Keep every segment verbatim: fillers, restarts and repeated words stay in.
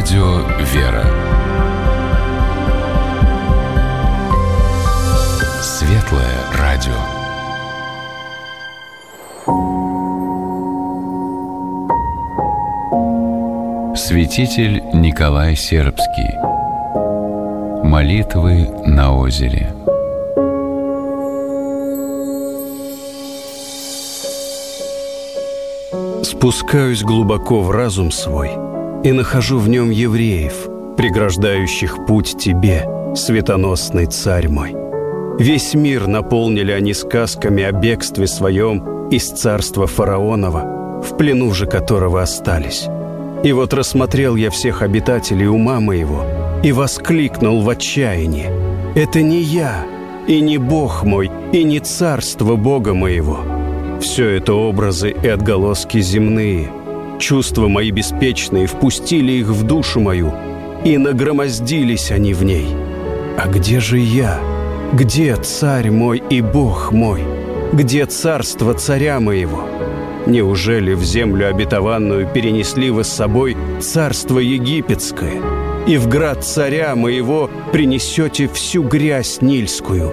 Радио «Вера». Светлое радио. Святитель Николай Сербский. Молитвы на озере. Спускаюсь глубоко в разум свой и нахожу в нем евреев, преграждающих путь тебе, светоносный царь мой. Весь мир наполнили они сказками о бегстве своем из царства фараонова, в плену же которого остались. И вот рассмотрел я всех обитателей ума моего и воскликнул в отчаянии: «Это не я, и не Бог мой, и не царство Бога моего. Все это образы и отголоски земные. Чувства мои беспечные впустили их в душу мою, и нагромоздились они в ней. А где же я? Где царь мой и Бог мой? Где царство царя моего? Неужели в землю обетованную перенесли вы с собой царство египетское, и в град царя моего принесете всю грязь нильскую?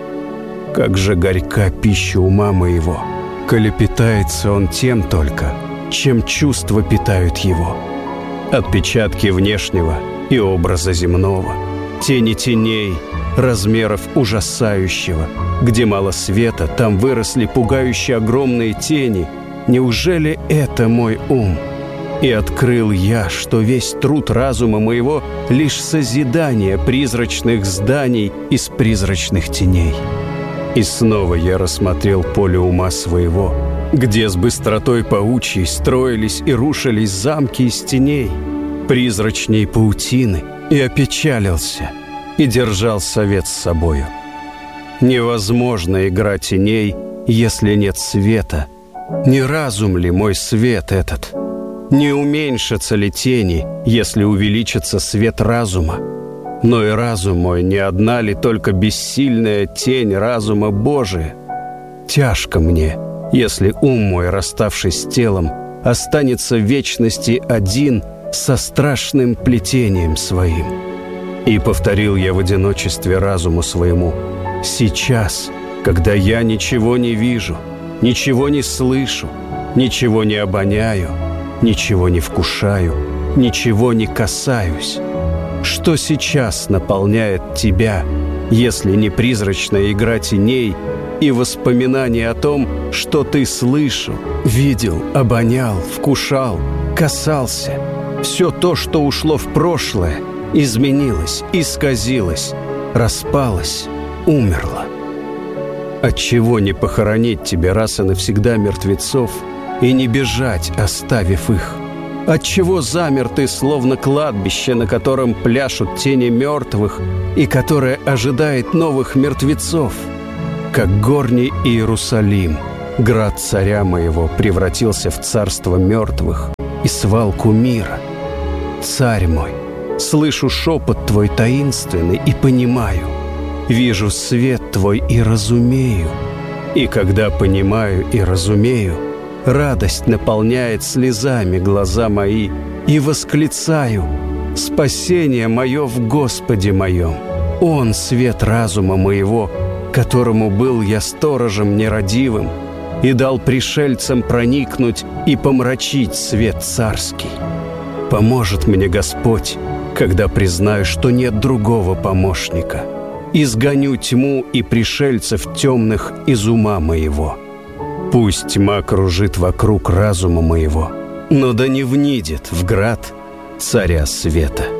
Как же горька пища ума моего, коли питается он тем только, чем чувства питают его. Отпечатки внешнего и образа земного, тени теней, размеров ужасающего. Где мало света, там выросли пугающие огромные тени. Неужели это мой ум? И открыл я, что весь труд разума моего — лишь созидание призрачных зданий из призрачных теней. И снова я рассмотрел поле ума своего, где с быстротой паучьей строились и рушились замки из теней, призрачней паутины, и опечалился, и держал совет с собою. Невозможно игра теней, если нет света. Не разум ли мой свет этот? Не уменьшатся ли тени, если увеличится свет разума? Но и разум мой не одна ли только бессильная тень разума Божия? Тяжко мне, если ум мой, расставшись с телом, останется в вечности один со страшным плетением своим. И повторил я в одиночестве разуму своему: сейчас, когда я ничего не вижу, ничего не слышу, ничего не обоняю, ничего не вкушаю, ничего не касаюсь, что сейчас наполняет тебя, если не призрачная игра теней и воспоминания о том, что ты слышал, видел, обонял, вкушал, касался? Все то, что ушло в прошлое, изменилось, исказилось, распалось, умерло. Отчего не похоронить тебе раз и навсегда мертвецов и не бежать, оставив их? Отчего замер ты, словно кладбище, на котором пляшут тени мертвых и которое ожидает новых мертвецов? Как горний Иерусалим, град царя моего, превратился в царство мертвых и свалку мира. Царь мой, слышу шепот твой таинственный и понимаю, вижу свет твой и разумею. И когда понимаю и разумею, радость наполняет слезами глаза мои, и восклицаю: спасение мое в Господе моем. Он свет разума моего, которому был я сторожем нерадивым, и дал пришельцам проникнуть и помрачить свет царский. Поможет мне Господь, когда признаю, что нет другого помощника. Изгоню тьму и пришельцев темных из ума моего. Пусть тьма кружит вокруг разума моего, но да не внидит в град царя света.